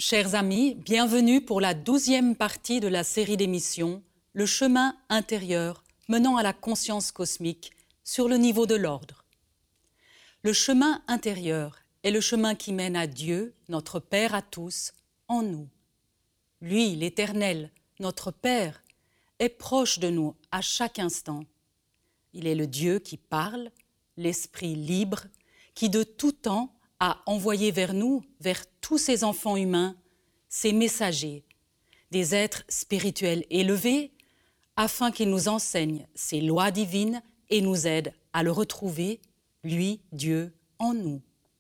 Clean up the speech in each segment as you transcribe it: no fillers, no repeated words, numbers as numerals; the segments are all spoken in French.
chers amis, bienvenue pour la 12e partie de la série d'émissions « Le chemin intérieur menant à la conscience cosmique sur le niveau de l'ordre ». Le chemin intérieur est le chemin qui mène à Dieu, notre Père à tous, en nous. Lui, l'Éternel, notre Père, est proche de nous à chaque instant. Il est le Dieu qui parle, l'Esprit libre, qui de tout temps a envoyé vers nous, vers tous ses enfants humains, ses messagers, des êtres spirituels élevés, afin qu'ils nous enseignent ses lois divines et nous aident à le retrouver, lui, Dieu, en nous.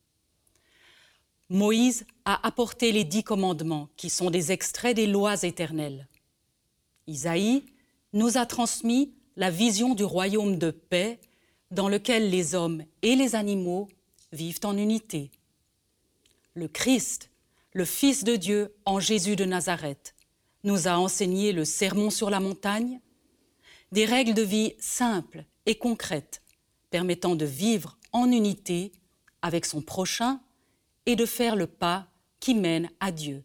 Moïse a apporté les 10 commandements, qui sont des extraits des lois éternelles. Isaïe nous a transmis la vision du royaume de paix dans lequel les hommes et les animaux vivent en unité. Le Christ, le Fils de Dieu en Jésus de Nazareth, nous a enseigné le sermon sur la montagne, des règles de vie simples et concrètes permettant de vivre en unité avec son prochain et de faire le pas qui mène à Dieu.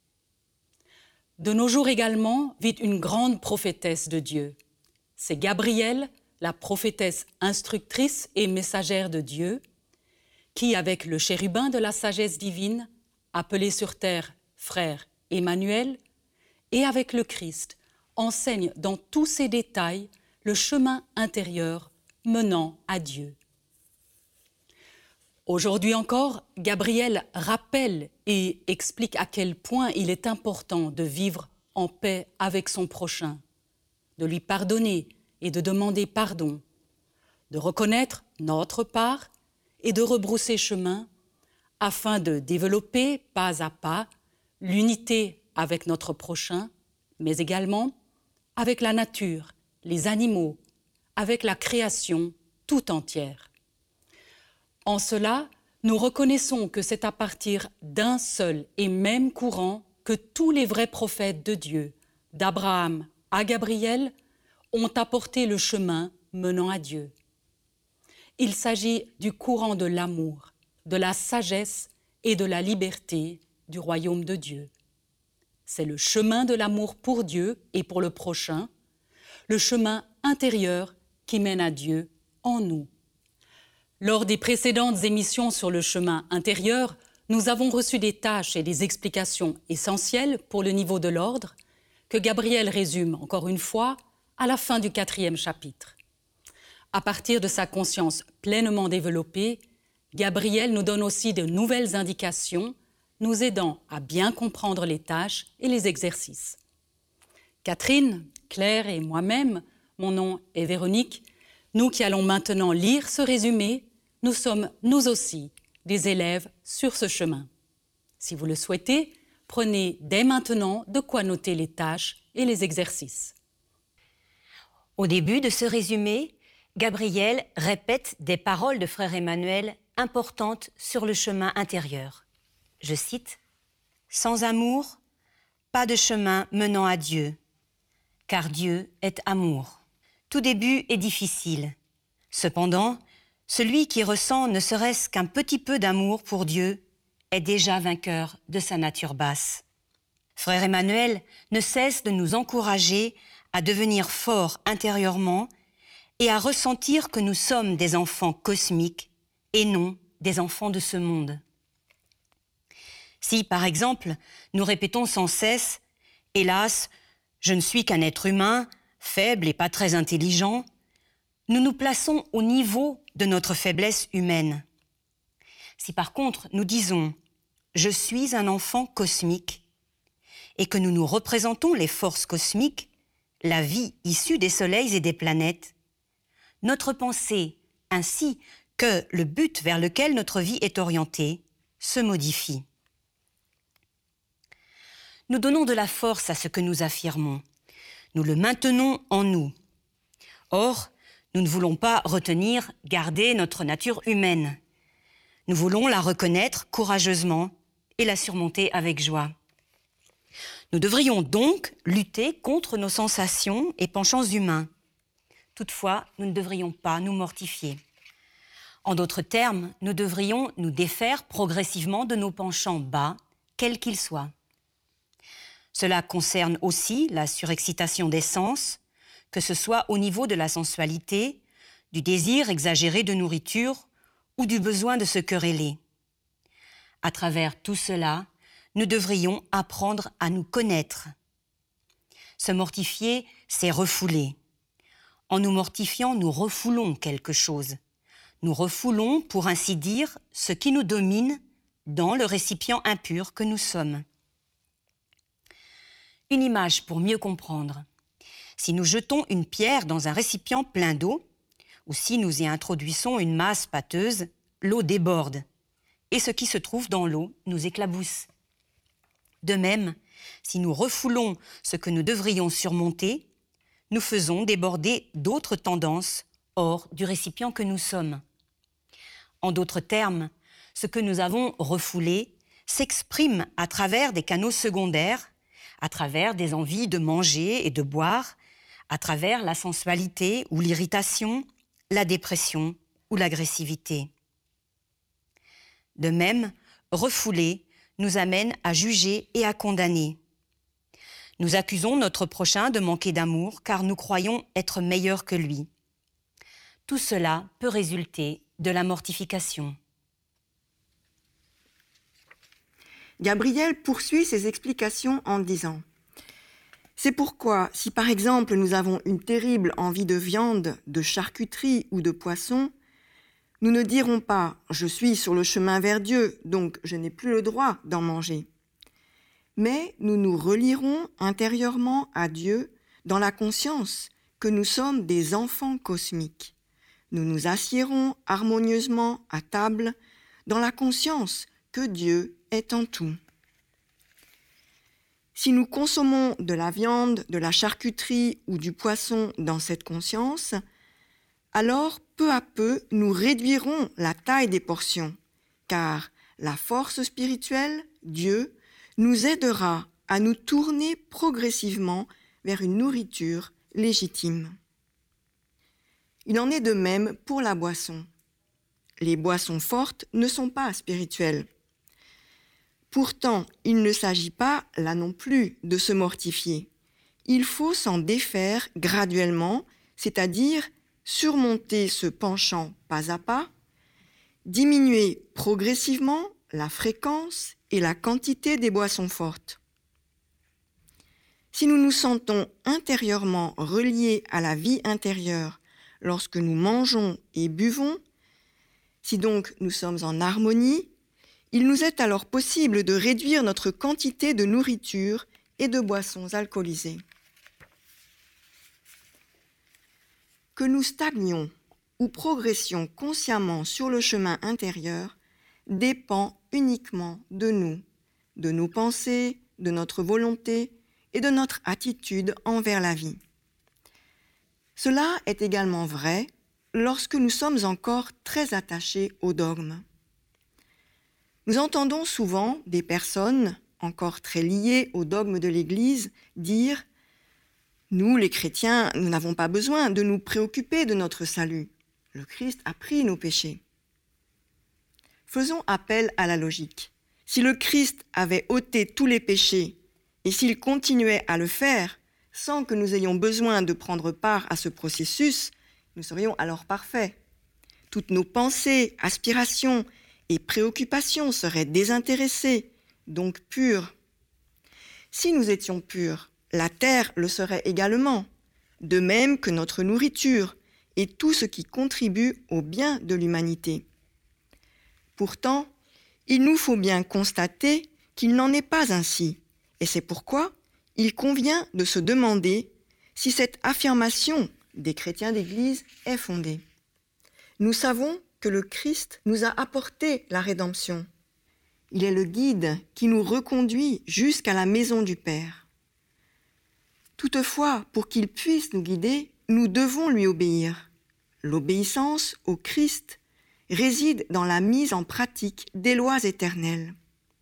De nos jours également vit une grande prophétesse de Dieu. C'est Gabrielle, la prophétesse instructrice et messagère de Dieu, qui, avec le chérubin de la sagesse divine, appelé sur terre frère Emmanuel, et avec le Christ, enseigne dans tous ses détails le chemin intérieur menant à Dieu. Aujourd'hui encore, Gabriel rappelle et explique à quel point il est important de vivre en paix avec son prochain, de lui pardonner et de demander pardon, de reconnaître notre part et de rebrousser chemin afin de développer pas à pas l'unité avec notre prochain, mais également avec la nature, les animaux, avec la création tout entière. En cela, nous reconnaissons que c'est à partir d'un seul et même courant que tous les vrais prophètes de Dieu, d'Abraham à Gabriel, ont apporté le chemin menant à Dieu. Il s'agit du courant de l'amour, de la sagesse et de la liberté du royaume de Dieu. C'est le chemin de l'amour pour Dieu et pour le prochain, le chemin intérieur qui mène à Dieu en nous. Lors des précédentes émissions sur le chemin intérieur, nous avons reçu des tâches et des explications essentielles pour le niveau de l'ordre que Gabriel résume encore une fois à la fin du 4e chapitre. À partir de sa conscience pleinement développée, Gabriel nous donne aussi de nouvelles indications nous aidant à bien comprendre les tâches et les exercices. Catherine, Claire et moi-même, mon nom est Véronique, nous qui allons maintenant lire ce résumé, nous sommes nous aussi des élèves sur ce chemin. Si vous le souhaitez, prenez dès maintenant de quoi noter les tâches et les exercices. Au début de ce résumé, Gabriel répète des paroles de frère Emmanuel importantes sur le chemin intérieur. Je cite « Sans amour, pas de chemin menant à Dieu, car Dieu est amour. Tout début est difficile. Cependant, celui qui ressent ne serait-ce qu'un petit peu d'amour pour Dieu est déjà vainqueur de sa nature basse. Frère Emmanuel ne cesse de nous encourager à devenir forts intérieurement et à ressentir que nous sommes des enfants cosmiques et non des enfants de ce monde. Si, par exemple, nous répétons sans cesse « Hélas, je ne suis qu'un être humain, faible et pas très intelligent », nous nous plaçons au niveau de notre faiblesse humaine. Si par contre nous disons « Je suis un enfant cosmique » et que nous nous représentons les forces cosmiques, la vie issue des soleils et des planètes, notre pensée, ainsi que le but vers lequel notre vie est orientée, se modifie. Nous donnons de la force à ce que nous affirmons. Nous le maintenons en nous. Or, nous ne voulons pas retenir, garder notre nature humaine. Nous voulons la reconnaître courageusement et la surmonter avec joie. Nous devrions donc lutter contre nos sensations et penchants humains. Toutefois, nous ne devrions pas nous mortifier. En d'autres termes, nous devrions nous défaire progressivement de nos penchants bas, quels qu'ils soient. Cela concerne aussi la surexcitation des sens, que ce soit au niveau de la sensualité, du désir exagéré de nourriture ou du besoin de se quereller. À travers tout cela, nous devrions apprendre à nous connaître. Se mortifier, c'est refouler. En nous mortifiant, nous refoulons quelque chose. Nous refoulons, pour ainsi dire, ce qui nous domine dans le récipient impur que nous sommes. Une image pour mieux comprendre. Si nous jetons une pierre dans un récipient plein d'eau, ou si nous y introduisons une masse pâteuse, l'eau déborde, et ce qui se trouve dans l'eau nous éclabousse. De même, si nous refoulons ce que nous devrions surmonter, nous faisons déborder d'autres tendances hors du récipient que nous sommes. En d'autres termes, ce que nous avons refoulé s'exprime à travers des canaux secondaires, à travers des envies de manger et de boire, à travers la sensualité ou l'irritation, la dépression ou l'agressivité. De même, refouler nous amène à juger et à condamner. Nous accusons notre prochain de manquer d'amour car nous croyons être meilleurs que lui. Tout cela peut résulter de la mortification. Gabriel poursuit ses explications en disant « C'est pourquoi, si par exemple nous avons une terrible envie de viande, de charcuterie ou de poisson, nous ne dirons pas « je suis sur le chemin vers Dieu, donc je n'ai plus le droit d'en manger ». Mais nous nous relierons intérieurement à Dieu dans la conscience que nous sommes des enfants cosmiques. Nous nous assiérons harmonieusement à table dans la conscience que Dieu est en tout. Si nous consommons de la viande, de la charcuterie ou du poisson dans cette conscience, alors peu à peu nous réduirons la taille des portions, car la force spirituelle, Dieu, nous aidera à nous tourner progressivement vers une nourriture légitime. Il en est de même pour la boisson. Les boissons fortes ne sont pas spirituelles. Pourtant, il ne s'agit pas, là non plus, de se mortifier. Il faut s'en défaire graduellement, c'est-à-dire surmonter ce penchant pas à pas, diminuer progressivement la fréquence et la quantité des boissons fortes. Si nous nous sentons intérieurement reliés à la vie intérieure lorsque nous mangeons et buvons, si donc nous sommes en harmonie, il nous est alors possible de réduire notre quantité de nourriture et de boissons alcoolisées. Que nous stagnions ou progressions consciemment sur le chemin intérieur dépend uniquement de nous, de nos pensées, de notre volonté et de notre attitude envers la vie. Cela est également vrai lorsque nous sommes encore très attachés au dogme. Nous entendons souvent des personnes encore très liées au dogme de l'Église dire « Nous, les chrétiens, nous n'avons pas besoin de nous préoccuper de notre salut. Le Christ a pris nos péchés. » Faisons appel à la logique. Si le Christ avait ôté tous les péchés et s'il continuait à le faire sans que nous ayons besoin de prendre part à ce processus, nous serions alors parfaits. Toutes nos pensées, aspirations et préoccupations seraient désintéressées, donc pures. Si nous étions purs, la terre le serait également, de même que notre nourriture et tout ce qui contribue au bien de l'humanité. Pourtant, il nous faut bien constater qu'il n'en est pas ainsi, et c'est pourquoi il convient de se demander si cette affirmation des chrétiens d'Église est fondée. Nous savons que le Christ nous a apporté la rédemption. Il est le guide qui nous reconduit jusqu'à la maison du Père. Toutefois, pour qu'il puisse nous guider, nous devons lui obéir. L'obéissance au Christ réside dans la mise en pratique des lois éternelles.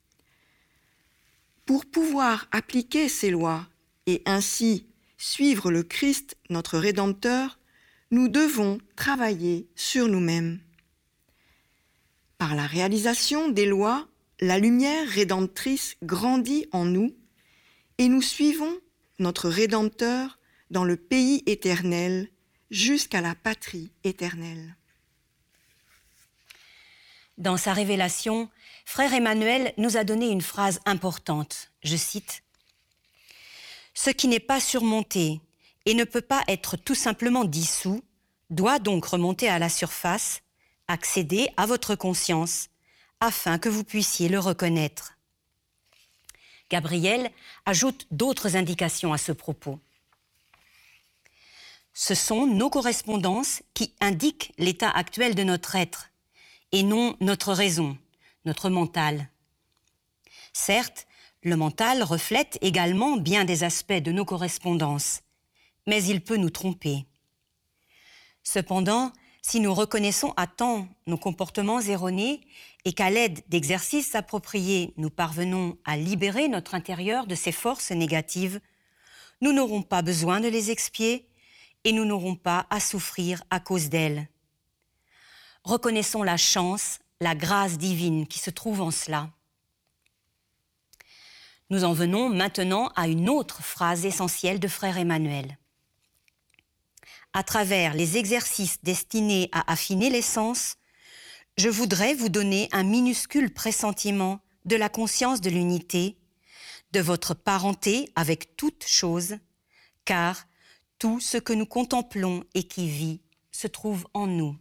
Pour pouvoir appliquer ces lois et ainsi suivre le Christ, notre Rédempteur, nous devons travailler sur nous-mêmes. Par la réalisation des lois, la lumière rédemptrice grandit en nous et nous suivons notre Rédempteur dans le pays éternel jusqu'à la patrie éternelle. Dans sa révélation, Frère Emmanuel nous a donné une phrase importante. Je cite « Ce qui n'est pas surmonté et ne peut pas être tout simplement dissous doit donc remonter à la surface, accéder à votre conscience, afin que vous puissiez le reconnaître. » Gabriel ajoute d'autres indications à ce propos. Ce sont nos correspondances qui indiquent l'état actuel de notre être, et non notre raison, notre mental. Certes, le mental reflète également bien des aspects de nos correspondances, mais il peut nous tromper. Cependant, si nous reconnaissons à temps nos comportements erronés et qu'à l'aide d'exercices appropriés, nous parvenons à libérer notre intérieur de ces forces négatives, nous n'aurons pas besoin de les expier et nous n'aurons pas à souffrir à cause d'elles. Reconnaissons la chance, la grâce divine qui se trouve en cela. Nous en venons maintenant à une autre phrase essentielle de Frère Emmanuel. À travers les exercices destinés à affiner les sens, je voudrais vous donner un minuscule pressentiment de la conscience de l'unité, de votre parenté avec toute chose, car tout ce que nous contemplons et qui vit se trouve en nous.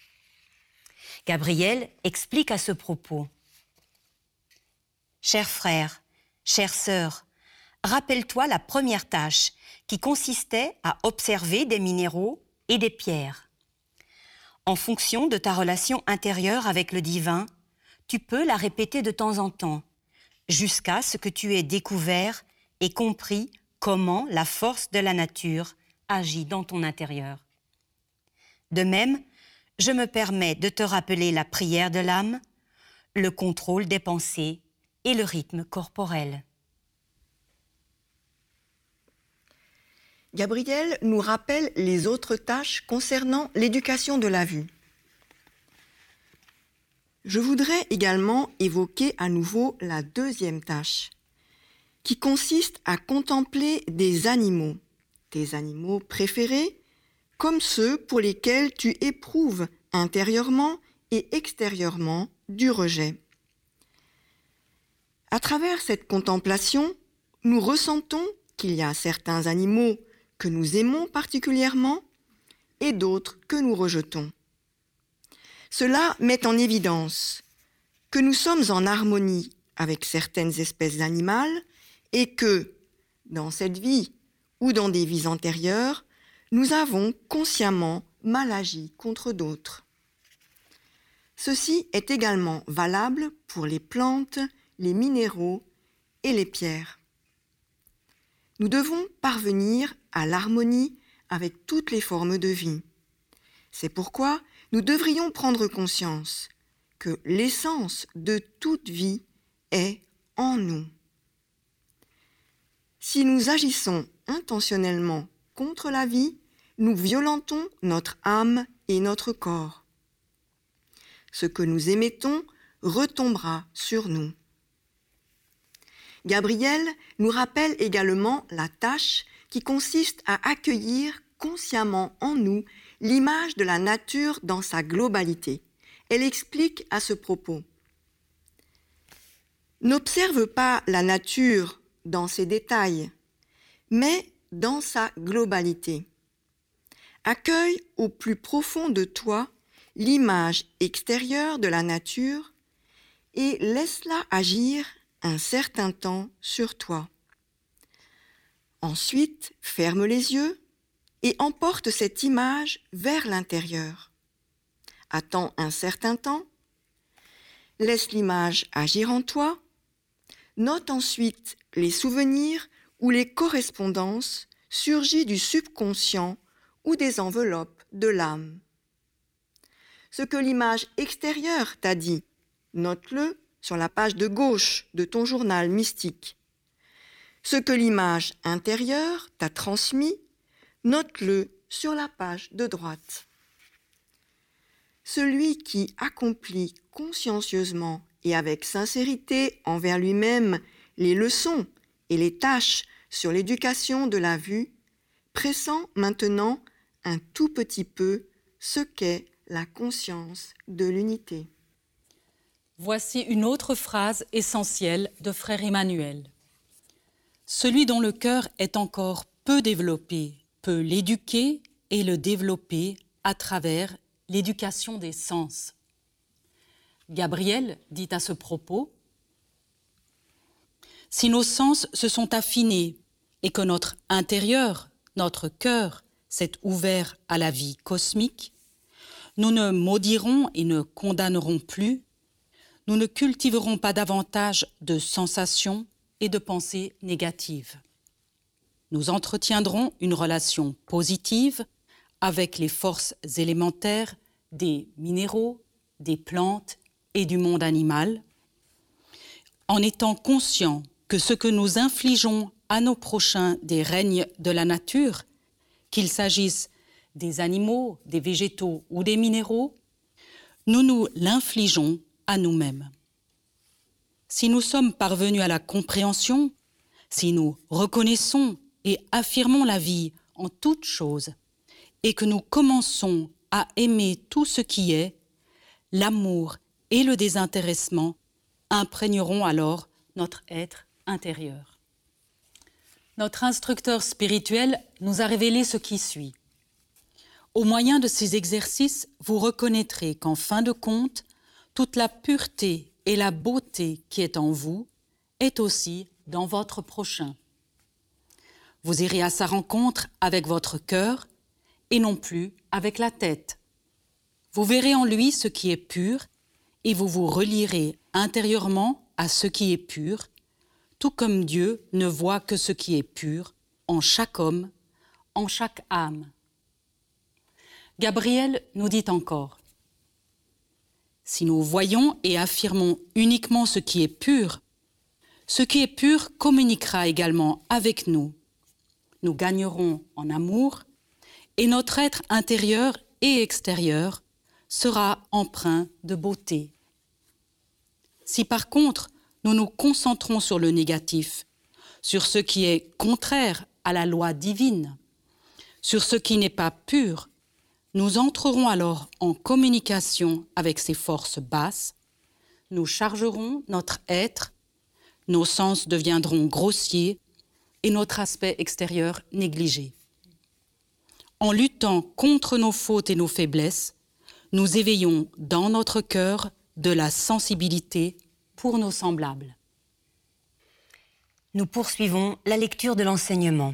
Gabriel explique à ce propos. Chers frères, chères sœurs, rappelle-toi la première tâche qui consistait à observer des minéraux et des pierres. En fonction de ta relation intérieure avec le divin, tu peux la répéter de temps en temps, jusqu'à ce que tu aies découvert et compris comment la force de la nature agit dans ton intérieur. De même, je me permets de te rappeler la prière de l'âme, le contrôle des pensées et le rythme corporel. Gabriel nous rappelle les autres tâches concernant l'éducation de la vue. Je voudrais également évoquer à nouveau la deuxième tâche, qui consiste à contempler des animaux, tes animaux préférés, comme ceux pour lesquels tu éprouves intérieurement et extérieurement du rejet. À travers cette contemplation, nous ressentons qu'il y a certains animaux que nous aimons particulièrement et d'autres que nous rejetons. Cela met en évidence que nous sommes en harmonie avec certaines espèces animales et que, dans cette vie ou dans des vies antérieures, nous avons consciemment mal agi contre d'autres. Ceci est également valable pour les plantes, les minéraux et les pierres. Nous devons parvenir à l'harmonie avec toutes les formes de vie. C'est pourquoi nous devrions prendre conscience que l'essence de toute vie est en nous. Si nous agissons intentionnellement contre la vie, nous violentons notre âme et notre corps. Ce que nous émettons retombera sur nous. Gabriel nous rappelle également la tâche qui consiste à accueillir consciemment en nous l'image de la nature dans sa globalité. Elle explique à ce propos. N'observe pas la nature dans ses détails, mais dans sa globalité. Accueille au plus profond de toi l'image extérieure de la nature et laisse-la agir un certain temps sur toi. Ensuite, ferme les yeux et emporte cette image vers l'intérieur. Attends un certain temps, laisse l'image agir en toi, note ensuite les souvenirs ou les correspondances surgies du subconscient ou des enveloppes de l'âme. Ce que l'image extérieure t'a dit, note-le sur la page de gauche de ton journal mystique. Ce que l'image intérieure t'a transmis, note-le sur la page de droite. Celui qui accomplit consciencieusement et avec sincérité envers lui-même les leçons et les tâches sur l'éducation de la vue, pressant maintenant un tout petit peu ce qu'est la conscience de l'unité. Voici une autre phrase essentielle de Frère Emmanuel. Celui dont le cœur est encore peu développé peut l'éduquer et le développer à travers l'éducation des sens. Gabriel dit à ce propos: si nos sens se sont affinés et que notre intérieur, notre cœur, s'est ouvert à la vie cosmique, nous ne maudirons et ne condamnerons plus, nous ne cultiverons pas davantage de sensations et de pensées négatives. Nous entretiendrons une relation positive avec les forces élémentaires des minéraux, des plantes et du monde animal, en étant conscients que ce que nous infligeons à nos prochains des règnes de la nature, qu'il s'agisse des animaux, des végétaux ou des minéraux, nous nous l'infligeons à nous-mêmes. Si nous sommes parvenus à la compréhension, si nous reconnaissons et affirmons la vie en toutes choses, et que nous commençons à aimer tout ce qui est, l'amour et le désintéressement imprégneront alors notre être intérieur. Notre instructeur spirituel nous a révélé ce qui suit. Au moyen de ces exercices, vous reconnaîtrez qu'en fin de compte, toute la pureté et la beauté qui est en vous est aussi dans votre prochain. Vous irez à sa rencontre avec votre cœur et non plus avec la tête. Vous verrez en lui ce qui est pur et vous vous relierez intérieurement à ce qui est pur, tout comme Dieu ne voit que ce qui est pur en chaque homme, en chaque âme. Gabriel nous dit encore: si nous voyons et affirmons uniquement ce qui est pur communiquera également avec nous. Nous gagnerons en amour et notre être intérieur et extérieur sera empreint de beauté. Si par contre, nous nous concentrons sur le négatif, sur ce qui est contraire à la loi divine, sur ce qui n'est pas pur, nous entrerons alors en communication avec ces forces basses, nous chargerons notre être, nos sens deviendront grossiers et notre aspect extérieur négligé. En luttant contre nos fautes et nos faiblesses, nous éveillons dans notre cœur de la sensibilité pour nos semblables. Nous poursuivons la lecture de l'enseignement.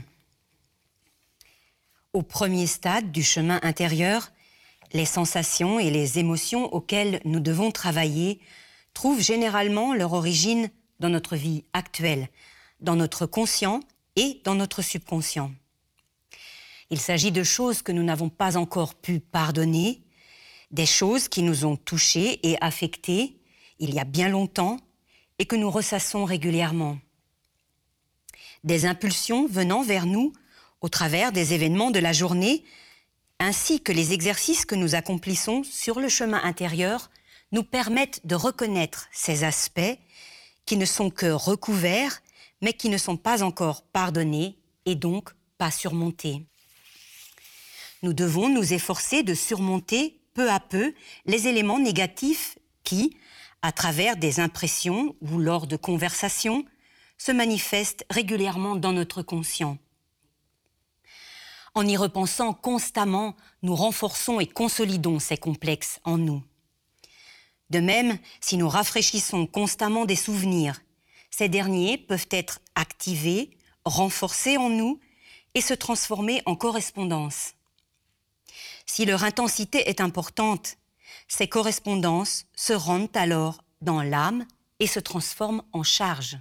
Au premier stade du chemin intérieur, les sensations et les émotions auxquelles nous devons travailler trouvent généralement leur origine dans notre vie actuelle, dans notre conscient et dans notre subconscient. Il s'agit de choses que nous n'avons pas encore pu pardonner, des choses qui nous ont touchés et affectés il y a bien longtemps et que nous ressassons régulièrement. Des impulsions venant vers nous au travers des événements de la journée, ainsi que les exercices que nous accomplissons sur le chemin intérieur, nous permettent de reconnaître ces aspects qui ne sont que recouverts, mais qui ne sont pas encore pardonnés et donc pas surmontés. Nous devons nous efforcer de surmonter peu à peu les éléments négatifs qui, à travers des impressions ou lors de conversations, se manifestent régulièrement dans notre conscient. En y repensant constamment, nous renforçons et consolidons ces complexes en nous. De même, si nous rafraîchissons constamment des souvenirs, ces derniers peuvent être activés, renforcés en nous et se transformer en correspondance. Si leur intensité est importante, ces correspondances se rendent alors dans l'âme et se transforment en charge.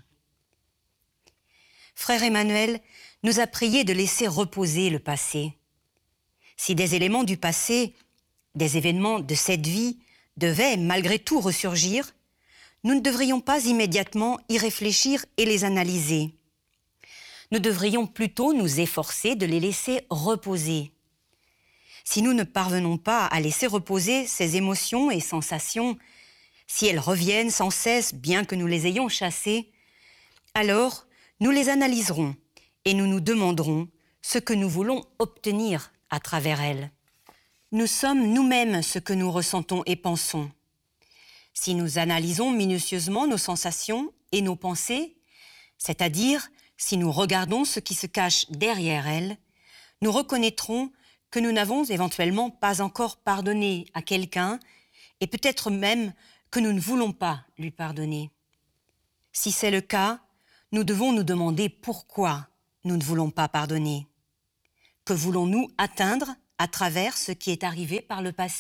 Frère Emmanuel nous a prié de laisser reposer le passé. Si des éléments du passé, des événements de cette vie, devaient malgré tout ressurgir, nous ne devrions pas immédiatement y réfléchir et les analyser. Nous devrions plutôt nous efforcer de les laisser reposer. Si nous ne parvenons pas à laisser reposer ces émotions et sensations, si elles reviennent sans cesse bien que nous les ayons chassées, alors nous les analyserons et nous nous demanderons ce que nous voulons obtenir à travers elles. Nous sommes nous-mêmes ce que nous ressentons et pensons. Si nous analysons minutieusement nos sensations et nos pensées, c'est-à-dire si nous regardons ce qui se cache derrière elles, nous reconnaîtrons que nous n'avons éventuellement pas encore pardonné à quelqu'un et peut-être même que nous ne voulons pas lui pardonner. Si c'est le cas, nous devons nous demander pourquoi nous ne voulons pas pardonner. Que voulons-nous atteindre à travers ce qui est arrivé par le passé ?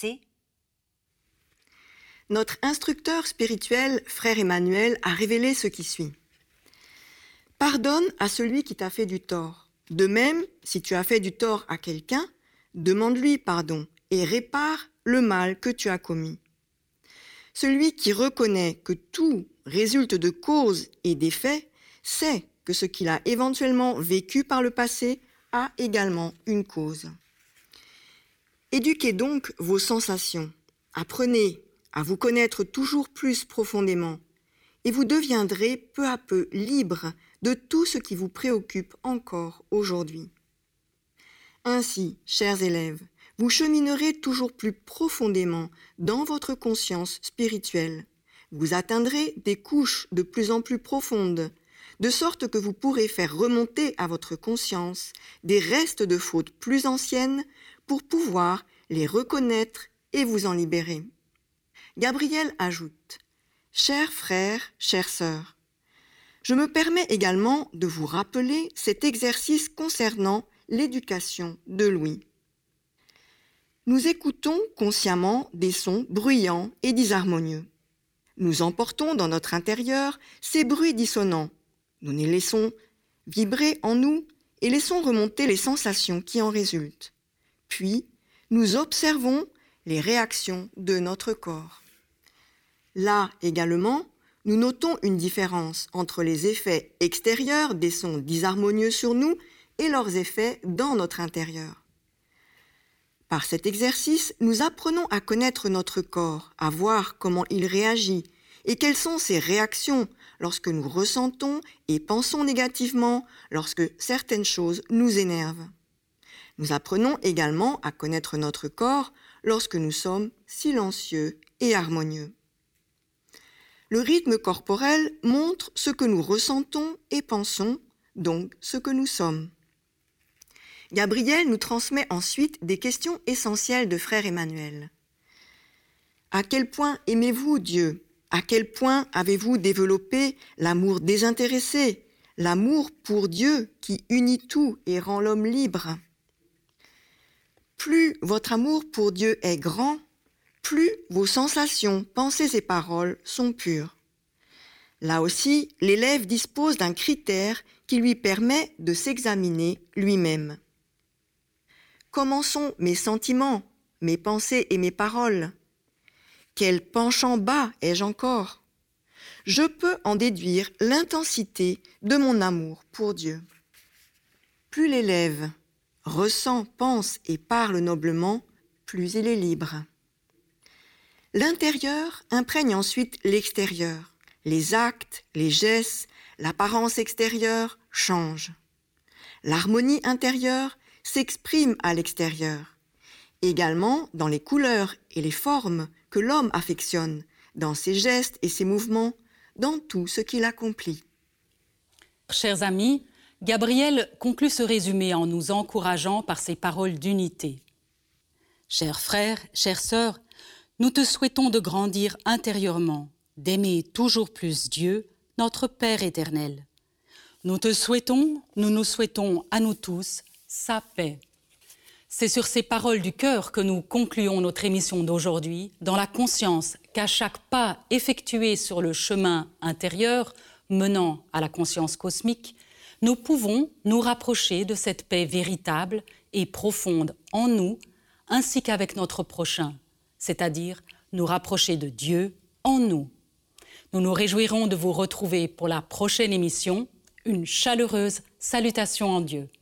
Notre instructeur spirituel, frère Emmanuel, a révélé ce qui suit. Pardonne à celui qui t'a fait du tort. De même, si tu as fait du tort à quelqu'un, demande-lui pardon et répare le mal que tu as commis. Celui qui reconnaît que tout résulte de causes et d'effets sait que ce qu'il a éventuellement vécu par le passé a également une cause. Éduquez donc vos sensations, apprenez à vous connaître toujours plus profondément et vous deviendrez peu à peu libre de tout ce qui vous préoccupe encore aujourd'hui. Ainsi, chers élèves, vous cheminerez toujours plus profondément dans votre conscience spirituelle. Vous atteindrez des couches de plus en plus profondes, de sorte que vous pourrez faire remonter à votre conscience des restes de fautes plus anciennes pour pouvoir les reconnaître et vous en libérer. Gabriel ajoute « Chers frères, chères sœurs, je me permets également de vous rappeler cet exercice concernant l'éducation de Louis. Nous écoutons consciemment des sons bruyants et disharmonieux. Nous emportons dans notre intérieur ces bruits dissonants. Nous les laissons vibrer en nous et laissons remonter les sensations qui en résultent. Puis, nous observons les réactions de notre corps. Là également, nous notons une différence entre les effets extérieurs des sons disharmonieux sur nous et leurs effets dans notre intérieur. Par cet exercice, nous apprenons à connaître notre corps, à voir comment il réagit et quelles sont ses réactions lorsque nous ressentons et pensons négativement, lorsque certaines choses nous énervent. Nous apprenons également à connaître notre corps lorsque nous sommes silencieux et harmonieux. Le rythme corporel montre ce que nous ressentons et pensons, donc ce que nous sommes. Gabriel nous transmet ensuite des questions essentielles de frère Emmanuel. À quel point aimez-vous Dieu ? À quel point avez-vous développé l'amour désintéressé, l'amour pour Dieu qui unit tout et rend l'homme libre ? Plus votre amour pour Dieu est grand, plus vos sensations, pensées et paroles sont pures. Là aussi, l'élève dispose d'un critère qui lui permet de s'examiner lui-même. Comment sont mes sentiments, mes pensées et mes paroles ? Quel penchant bas ai-je encore ? Je peux en déduire l'intensité de mon amour pour Dieu. Plus l'élève ressent, pense et parle noblement, plus il est libre. L'intérieur imprègne ensuite l'extérieur. Les actes, les gestes, l'apparence extérieure changent. L'harmonie intérieure s'exprime à l'extérieur, également dans les couleurs et les formes que l'homme affectionne, dans ses gestes et ses mouvements, dans tout ce qu'il accomplit. Chers amis, Gabriel conclut ce résumé en nous encourageant par ses paroles d'unité. Chers frères, chères sœurs, nous te souhaitons de grandir intérieurement, d'aimer toujours plus Dieu, notre Père éternel. Nous te souhaitons, nous nous souhaitons à nous tous, sa paix. C'est sur ces paroles du cœur que nous concluons notre émission d'aujourd'hui, dans la conscience qu'à chaque pas effectué sur le chemin intérieur menant à la conscience cosmique, nous pouvons nous rapprocher de cette paix véritable et profonde en nous, ainsi qu'avec notre prochain, c'est-à-dire nous rapprocher de Dieu en nous. Nous nous réjouirons de vous retrouver pour la prochaine émission. Une chaleureuse salutation en Dieu.